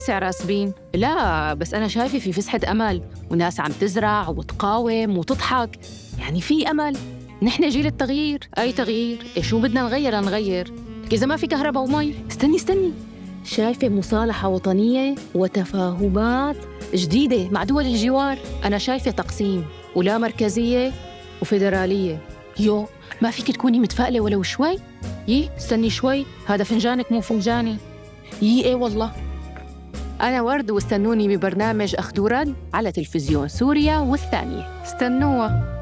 راسبين. لا بس أنا شايفة في فسحة أمل، وناس عم تزرع وتقاوم وتضحك، يعني في أمل. نحن جيل التغيير. أي تغيير؟ شو بدنا نغير؟ إذا ما في كهرباء ومي. استني، شايفة مصالحة وطنية وتفاهمات جديدة مع دول الجوار. أنا شايفة تقسيم ولا مركزية وفيدرالية. يو، ما فيك تكوني متفائلة ولو شوي؟ استني شوي، هذا فنجانك مو فنجاني. إيه والله. أنا ورد، واستنوني ببرنامج أخذ ورد على تلفزيون سوريا والثانية. استنوها.